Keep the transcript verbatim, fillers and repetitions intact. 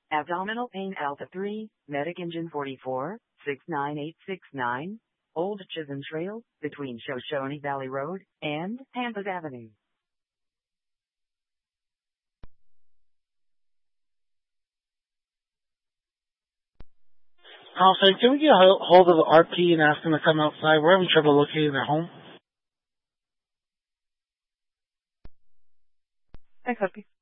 Abdominal pain Alpha three, Medic Engine forty-four, six nine eight six nine, Old Chisholm Trail, between Shoshone Valley Road and Pampas Avenue. Also, can we get a hold of the R P and ask them to come outside? We're having trouble locating their home. Thanks, R P.